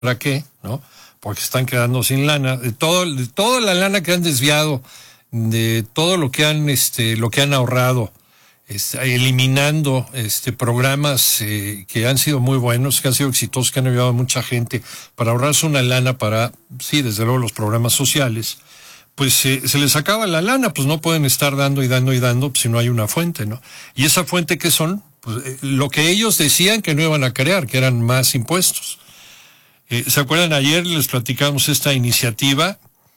¿Para qué? ¿No? Porque están quedando sin lana, de toda la lana que han desviado, de todo lo que han ahorrado, eliminando programas que han sido muy buenos, que han sido exitosos, que han ayudado a mucha gente para ahorrarse una lana para, sí, desde luego los programas sociales. Pues se les acaba la lana, pues no pueden estar dando y dando y dando pues, si no hay una fuente, ¿no? Y esa fuente, ¿qué son? Pues lo que ellos decían que no iban a crear, que eran más impuestos. ¿Se acuerdan? Ayer les platicamos esta iniciativa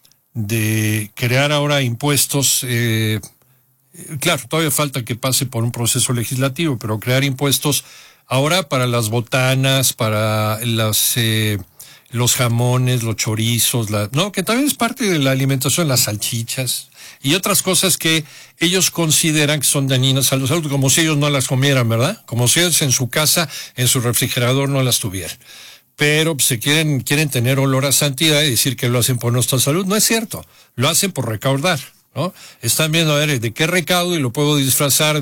de crear ahora impuestos, claro, todavía falta que pase por un proceso legislativo, pero crear impuestos ahora para las botanas, para los jamones, los chorizos, que también es parte de la alimentación, las salchichas y otras cosas que ellos consideran que son dañinas a la salud, como si ellos no las comieran, ¿verdad? Como si ellos en su casa, en su refrigerador no las tuvieran. Pero pues, quieren tener olor a santidad y decir que lo hacen por nuestra salud. No es cierto, lo hacen por recaudar, ¿no? Están viendo a ver de qué recaudo y lo puedo disfrazar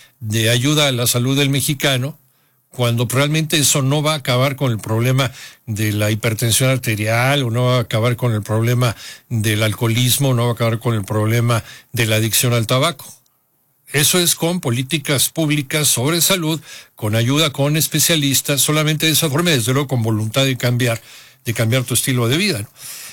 de ayuda a la salud del mexicano, cuando realmente eso no va a acabar con el problema de la hipertensión arterial, o no va a acabar con el problema del alcoholismo, no va a acabar con el problema de la adicción al tabaco. Eso es con políticas públicas sobre salud, con ayuda con especialistas, solamente de esa forma, desde luego con voluntad de cambiar tu estilo de vida, ¿no?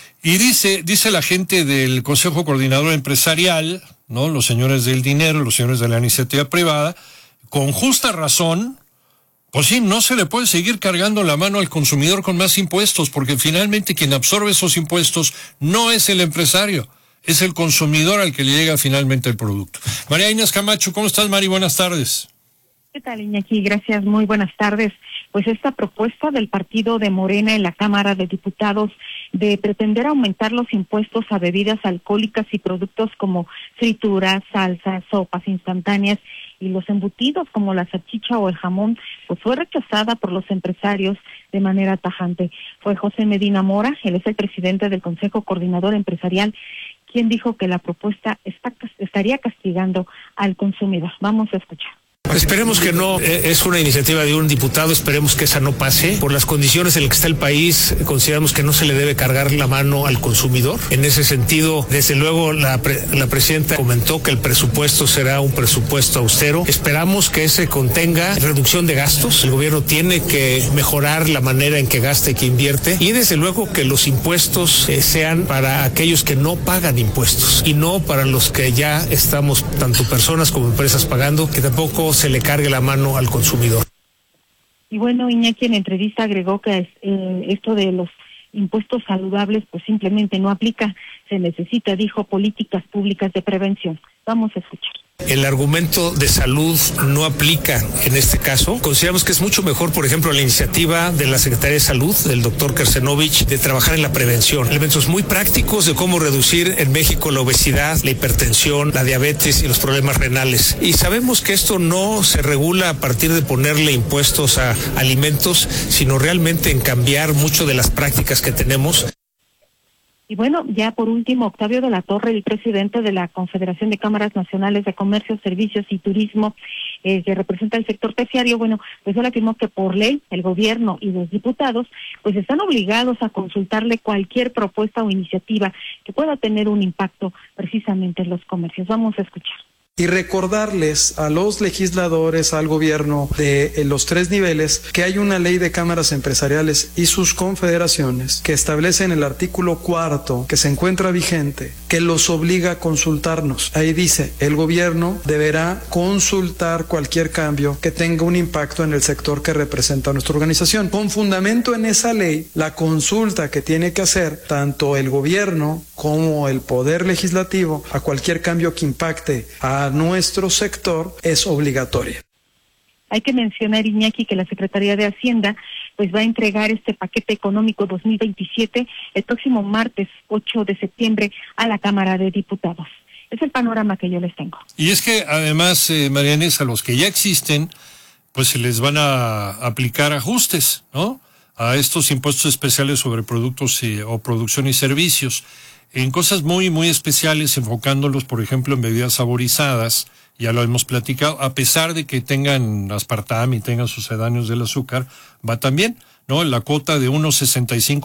Y dice la gente del Consejo Coordinador Empresarial, ¿no? Los señores del dinero, los señores de la iniciativa privada, con justa razón, pues sí, no se le puede seguir cargando la mano al consumidor con más impuestos, porque finalmente quien absorbe esos impuestos no es el empresario, es el consumidor al que le llega finalmente el producto. María Inés Camacho, ¿cómo estás, Mari? Buenas tardes. ¿Qué tal, Iñaki? Gracias, muy buenas tardes. Pues esta propuesta del partido de Morena en la Cámara de Diputados de pretender aumentar los impuestos a bebidas alcohólicas y productos como frituras, salsas, sopas instantáneas y los embutidos como la salchicha o el jamón, pues fue rechazada por los empresarios de manera tajante. Fue José Medina Mora, él es el presidente del Consejo Coordinador Empresarial, quien dijo que la propuesta estaría castigando al consumidor. Vamos a escuchar. Esperemos que no, es una iniciativa de un diputado, esperemos que esa no pase. Por las condiciones en las que está el país, consideramos que no se le debe cargar la mano al consumidor. En ese sentido, desde luego, la presidenta comentó que el presupuesto será un presupuesto austero. Esperamos que ese contenga reducción de gastos. El gobierno tiene que mejorar la manera en que gasta y que invierte. Y desde luego que los impuestos sean para aquellos que no pagan impuestos y no para los que ya estamos, tanto personas como empresas, pagando, que tampoco se le cargue la mano al consumidor. Y bueno, Iñaki en entrevista agregó que esto de los impuestos saludables pues simplemente no aplica, se necesita, dijo, políticas públicas de prevención. Vamos a escuchar. El argumento de salud no aplica en este caso. Consideramos que es mucho mejor, por ejemplo, la iniciativa de la Secretaría de Salud, del doctor Kersenovich, de trabajar en la prevención. Elementos muy prácticos de cómo reducir en México la obesidad, la hipertensión, la diabetes y los problemas renales. Y sabemos que esto no se regula a partir de ponerle impuestos a alimentos, sino realmente en cambiar mucho de las prácticas que tenemos. Y bueno, ya por último, Octavio de la Torre, el presidente de la Confederación de Cámaras Nacionales de Comercio, Servicios y Turismo, que representa el sector terciario, bueno, pues él afirmó que por ley, el gobierno y los diputados, pues están obligados a consultarle cualquier propuesta o iniciativa que pueda tener un impacto precisamente en los comercios. Vamos a escuchar. Y recordarles a los legisladores, al gobierno de los tres niveles, que hay una ley de cámaras empresariales y sus confederaciones que establece en el artículo 4, que se encuentra vigente, que los obliga a consultarnos. Ahí dice, el gobierno deberá consultar cualquier cambio que tenga un impacto en el sector que representa nuestra organización. Con fundamento en esa ley, la consulta que tiene que hacer tanto el gobierno como el poder legislativo a cualquier cambio que impacte a nuestro sector es obligatoria. Hay que mencionar, Iñaki, que la Secretaría de Hacienda pues va a entregar este paquete económico 2027 el próximo martes 8 de septiembre a la Cámara de Diputados. Es el panorama que yo les tengo. Y es que además, María Inés, a los que ya existen, pues se les van a aplicar ajustes, ¿no? A estos impuestos especiales sobre productos o producción y servicios, en cosas muy, muy especiales, enfocándolos, por ejemplo, en bebidas saborizadas, ya lo hemos platicado, a pesar de que tengan aspartame y tengan sucedáneos del azúcar, va también, ¿no? La cuota de 1.65